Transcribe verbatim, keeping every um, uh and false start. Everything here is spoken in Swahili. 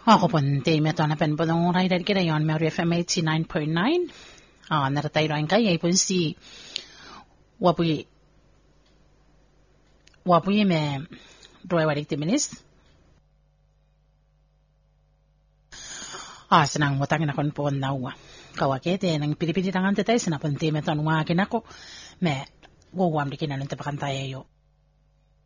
Ako pun team ito na penpodong rider kita yon Mary F M eighty-nine point nine. Ah, naratay rin kaya ipun si wapuy wapuy me roy wadik timinis. Ah, senang mutangin akon po nawa. Kawakete nang pilipili tangan tetay sinapun team ito nung akin ako me wawam di kinalan tapakan tayo yo.